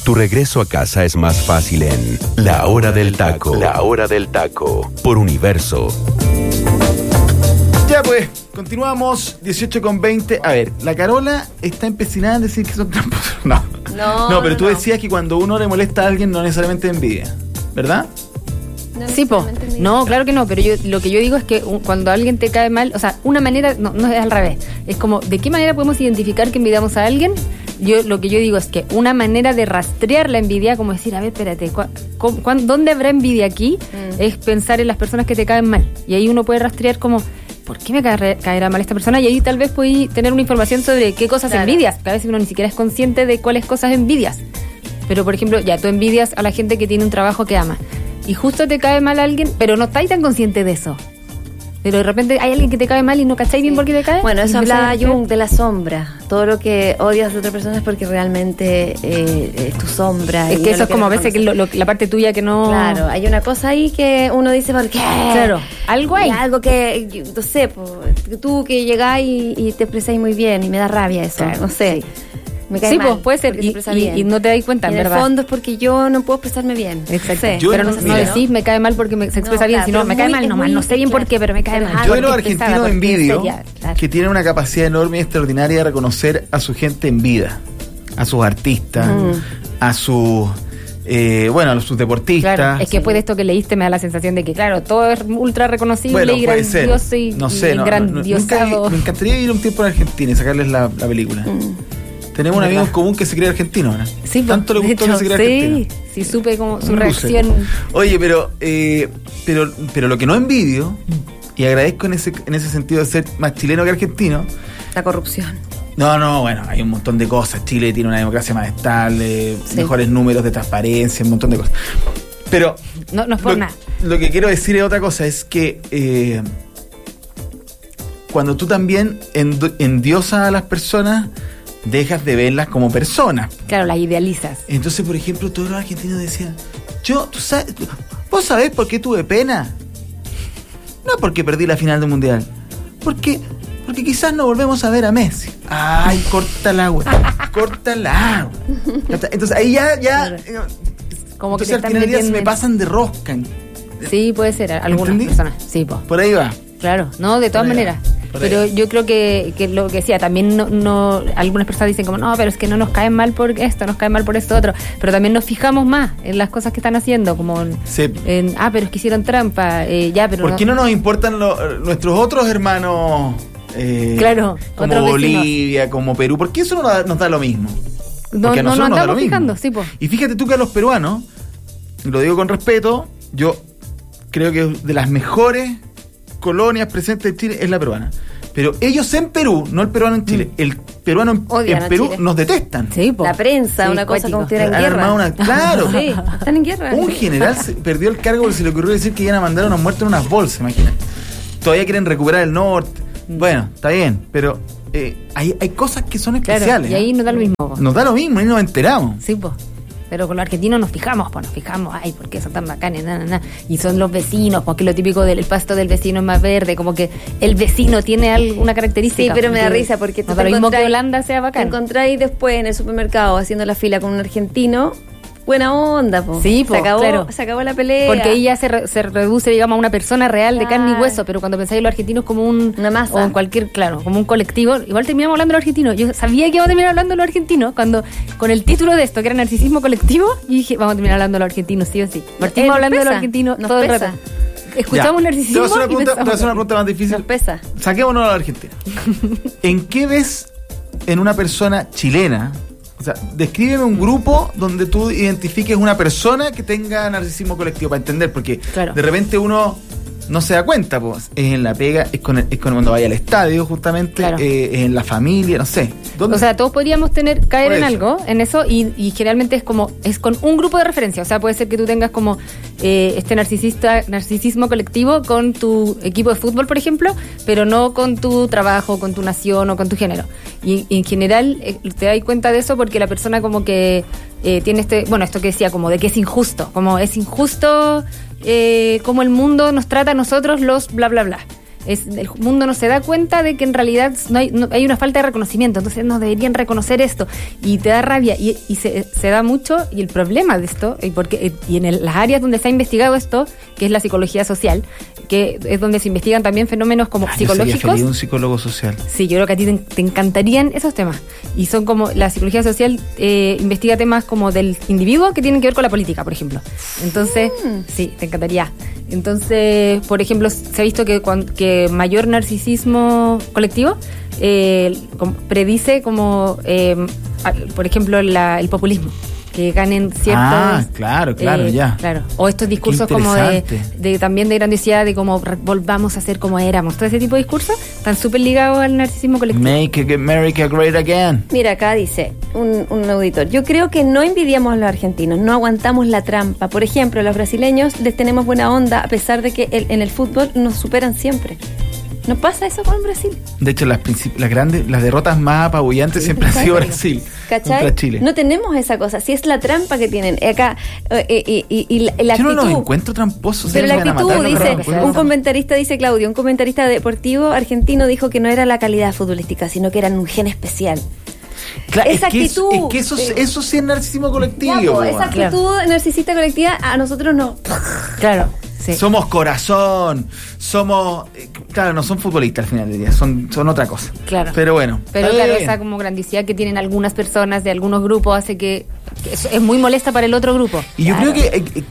Tu regreso a casa es más fácil en La Hora del Taco. La Hora del Taco. Por Universo. Ya pues, continuamos, 18:20. A ver, la Carola está empecinada en decir que son tramposos. No, pero tú decías que cuando uno le molesta a alguien no necesariamente envidia, ¿verdad? Sí, po. No, claro que no, pero lo que yo digo es que cuando alguien te cae mal, o sea, una manera, no es al revés, es como, ¿de qué manera podemos identificar que envidiamos a alguien? Lo que yo digo es que una manera de rastrear la envidia, como decir, a ver, espérate, ¿dónde habrá envidia aquí? Es pensar en las personas que te caen mal, y ahí uno puede rastrear como, ¿por qué me caerá mal esta persona? Y ahí tal vez puedes tener una información sobre qué cosas envidias, que a veces uno ni siquiera es consciente de cuáles cosas envidias. Pero, por ejemplo, ya tú envidias a la gente que tiene un trabajo que ama, y justo te cae mal alguien, pero no estáis tan consciente de eso. Pero de repente hay alguien que te cae mal y no cacháis bien por qué te cae. Bueno, eso hablaba Jung de la sombra. Todo lo que odias de otra persona es porque realmente es tu sombra. Es que eso es como a veces que la parte tuya que no... Claro, hay una cosa ahí que uno dice, ¿por qué? Claro, algo hay. Algo que, no sé, tú que llegás y te expresáis muy bien y me da rabia eso, claro, no sé. Sí. Me cae sí, mal, pues puede ser, y no te das cuenta, en verdad. el fondo es porque yo no puedo expresarme bien. Exacto. Sí. Pero no decís, me cae mal porque se expresa bien, sino me cae mal nomás, no sé bien por qué, pero me cae mal. Yo de los argentinos envidio que tienen una capacidad enorme y extraordinaria de reconocer a su gente en vida, a sus artistas, a sus... a sus deportistas. Claro, es que después de esto que leíste me da la sensación de que, claro, todo es ultra reconocible y grandioso y grandiosado. Me encantaría ir un tiempo en Argentina y sacarles la película. Tenemos un amigo en común que se cree argentino ahora. Sí, tanto le gustó que se cree argentino. Sí, supe como su reacción. Oye, pero lo que no envidio, y agradezco en ese sentido de ser más chileno que argentino, la corrupción. No, bueno, hay un montón de cosas. Chile tiene una democracia más estable, mejores números de transparencia, un montón de cosas. Pero no es por nada. Lo que quiero decir es otra cosa, es que cuando tú también endiosas a las personas, dejas de verlas como personas. Claro, las idealizas. Entonces, por ejemplo, todos los argentinos decían, ¿vos sabés por qué tuve pena? No porque perdí la final del Mundial, porque quizás no volvemos a ver a Messi. Ay, corta el agua. Entonces ahí ya como que al final del día se me pasan de rosca. Sí, puede ser, algunas personas. Sí, po. Por ahí va. Claro, no, de todas maneras. Pero yo creo que lo que decía, también no algunas personas dicen como, no, pero es que no nos caen mal por esto, nos caen mal por esto otro. Pero también nos fijamos más en las cosas que están haciendo, como pero es que hicieron trampa, pero ¿por qué no nos importan nuestros otros hermanos? Claro, como Bolivia, como Perú, ¿por qué eso nos da lo mismo? Porque no nos estamos fijando, sí, po. Y fíjate tú que a los peruanos, lo digo con respeto, yo creo que de las mejores colonias presentes en Chile es la peruana. Pero ellos en Perú, no el peruano en Chile, el peruano en Perú Chile. Nos detestan. Sí, po. La prensa, una cosa como que en guerra. Claro. Sí, están en guerra. Un general perdió el cargo porque se le ocurrió decir que iban a mandar a unos muertos en unas bolsas, imagínate. Todavía quieren recuperar el norte. Bueno, está bien, pero hay cosas que son especiales. Claro, y ahí nos da lo mismo. Nos da lo mismo, ahí nos enteramos. Sí, pues. Pero con los argentinos nos fijamos, ay, ¿por qué son tan bacanes? Y son los vecinos, porque lo típico del pasto del vecino es más verde, como que el vecino tiene alguna característica. Sí, pero me da risa porque tú lo mismo que Holanda sea bacán. Te encontráis después en el supermercado haciendo la fila con un argentino, buena onda, po. Sí, po, se acabó la pelea. Porque ahí ya se reduce, digamos, a una persona real de carne y hueso, pero cuando pensáis en los argentinos como una masa, o en cualquier, como un colectivo, igual terminamos hablando de los argentinos. Yo sabía que íbamos a terminar hablando de los argentinos cuando, con el título de esto, que era narcisismo colectivo, y dije, vamos a terminar hablando de los argentinos, sí o sí. Partimos hablando de los argentinos todo el rato. Escuchamos narcisismo. Te voy a hacer una pregunta más difícil. Nos pesa. Saquémonos a la Argentina. ¿En qué ves en una persona chilena? O sea, descríbeme un grupo donde tú identifiques una persona que tenga narcisismo colectivo, para entender, porque de repente uno no se da cuenta, pues. Es en la pega, es cuando vaya al estadio, justamente, es en la familia, no sé. ¿Dónde? O sea, todos podríamos caer en algo, en eso, y generalmente es con un grupo de referencia. O sea, puede ser que tú tengas como este narcisismo colectivo con tu equipo de fútbol, por ejemplo, pero no con tu trabajo, con tu nación o con tu género. Y en general te das cuenta de eso porque la persona como que tiene esto que decía, como de que es injusto, como el mundo nos trata a nosotros los bla bla bla. El mundo no se da cuenta de que en realidad hay una falta de reconocimiento, entonces no deberían reconocer esto y te da rabia y se da mucho. Y el problema de esto, y en las áreas donde se ha investigado esto, que es la psicología social, que es donde se investigan también fenómenos como psicológicos. Yo sería feliz un psicólogo social. Sí, yo creo que a ti te encantarían esos temas. Y son como, la psicología social investiga temas como del individuo que tienen que ver con la política, por ejemplo. Entonces, sí, te encantaría. Entonces, por ejemplo, se ha visto que mayor narcisismo colectivo predice como, por ejemplo, el populismo. Que ganen ciertos... claro, ya. Claro. O estos discursos como también de grandiosidad, de como volvamos a ser como éramos. Todo ese tipo de discursos están súper ligados al narcisismo colectivo. Make America great again. Mira, acá dice un auditor: yo creo que no envidiamos a los argentinos, no aguantamos la trampa. Por ejemplo, los brasileños les tenemos buena onda, a pesar de que en el fútbol nos superan siempre. ¿No pasa eso con Brasil? De hecho, las derrotas más apabullantes siempre han sido Brasil. ¿Cachai? Contra Chile. No tenemos esa cosa. Si es la trampa que tienen acá y la yo actitud. no los encuentro tramposos. Pero la actitud, dice, un comentarista, dice Claudio, un comentarista deportivo argentino dijo que no era la calidad futbolística, sino que eran un gen especial. Claro, esa actitud. Es que eso sí es narcisismo colectivo. Ya, pues, esa actitud narcisista colectiva a nosotros no. Claro. Sí. Somos corazón, claro, no son futbolistas al final del día, son otra cosa. Claro. Pero bueno. Pero claro, esa como grandiosidad que tienen algunas personas de algunos grupos hace que es muy molesta para el otro grupo. Y yo creo que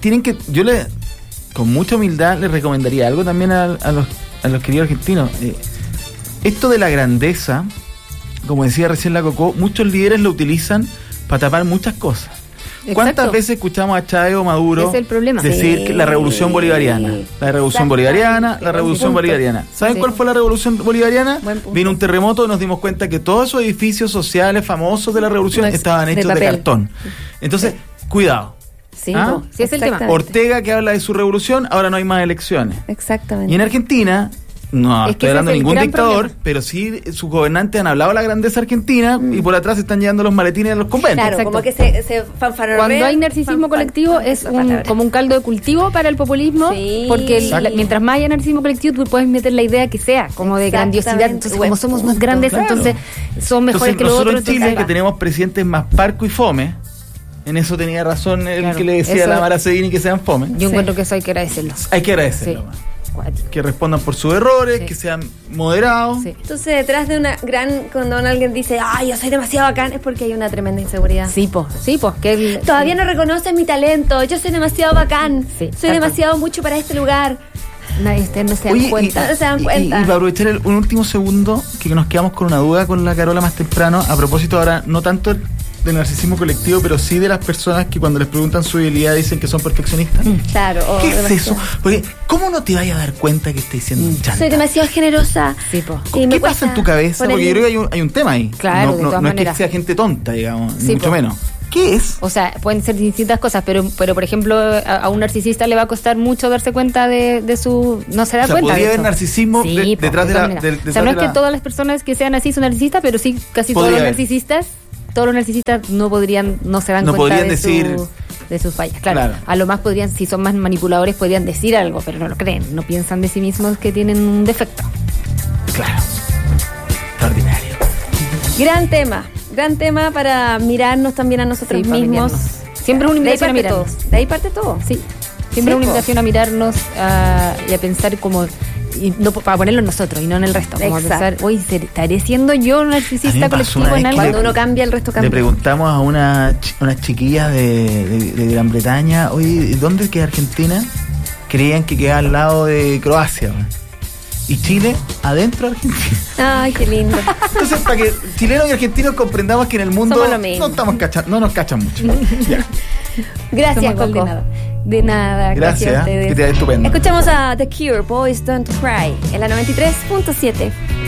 con mucha humildad les recomendaría algo también a los queridos argentinos. Esto de la grandeza, como decía recién la Cocó, muchos líderes lo utilizan para tapar muchas cosas. ¿Cuántas veces escuchamos a Chávez o Maduro decir que la revolución bolivariana? La revolución bolivariana, la revolución bolivariana. ¿Saben cuál fue la revolución bolivariana? Vino un terremoto y nos dimos cuenta que todos esos edificios sociales famosos de la revolución estaban hechos de cartón. Entonces, cuidado. Sí, sí es el tema. Ortega, que habla de su revolución, ahora no hay más elecciones. Exactamente. Y en Argentina... No, estoy hablando de ningún dictador, problema. Pero sí sus gobernantes han hablado de la grandeza argentina y por atrás se están llevando los maletines a los conventos. Claro, exacto. Como que se fanfarronean. Cuando hay narcisismo colectivo es como un caldo de cultivo para el populismo, porque mientras más haya narcisismo colectivo tú puedes meter la idea que sea, como de grandiosidad. Entonces, como somos más grandes, entonces son mejores que los otros. Nosotros en Chile, que tenemos presidentes más parco y fome, en eso tenía razón el que le decía a la Mara Cedini que sean fome. Yo encuentro que eso hay que agradecerlo. Hay que agradecerlo. Sí. Que respondan por sus errores, que sean moderados. Sí. Entonces, detrás de cuando alguien dice, ay, yo soy demasiado bacán, es porque hay una tremenda inseguridad. Sí, que todavía no reconoces mi talento, yo soy demasiado bacán, soy demasiado mucho para este lugar. Ustedes no se dan cuenta. Y para aprovechar un último segundo, que nos quedamos con una duda con la Carola más temprano, a propósito ahora, no tanto del narcisismo colectivo, pero sí de las personas que cuando les preguntan su habilidad dicen que son perfeccionistas. Claro. ¿Qué es eso? Porque, ¿cómo no te vayas a dar cuenta que estás siendo un chanta? Soy demasiado generosa. Sí, ¿Qué pasa en tu cabeza? Porque yo creo que hay un tema ahí. Claro, no es que sea gente tonta, digamos, ni mucho menos. ¿Qué es? O sea, pueden ser distintas cosas, pero por ejemplo, a un narcisista le va a costar mucho darse cuenta de su... No se da cuenta. Podría haber narcisismo detrás de la... O sea, no es que todas las personas que sean así son narcisistas, pero sí casi todos los narcisistas no se dan cuenta de sus fallas. Claro, a lo más podrían, si son más manipuladores, podrían decir algo, pero no lo creen, no piensan de sí mismos que tienen un defecto. Claro. Extraordinario. Gran tema para mirarnos también a nosotros mismos. Siempre una invitación a mirarnos. De ahí parte todo. Sí. Siempre una invitación a mirarnos y a pensar como... Y no, para ponerlo en nosotros y no en el resto. Como pensar, oye, ¿estaré siendo yo un narcisista colectivo en algo? Cuando uno cambia, el resto cambia. Le preguntamos a unas chiquillas de Gran Bretaña, oye, ¿dónde queda Argentina? Creían que quedaba al lado de Croacia, ¿no? Y Chile adentro de Argentina. Ay, qué lindo. Entonces, para que chilenos y argentinos comprendamos que en el mundo no nos cachan mucho. Ya. Gracias, Coco. De nada, gracias a ustedes. Que te da estupendo. Escuchamos a The Cure, Boys Don't Cry, en la 93.7.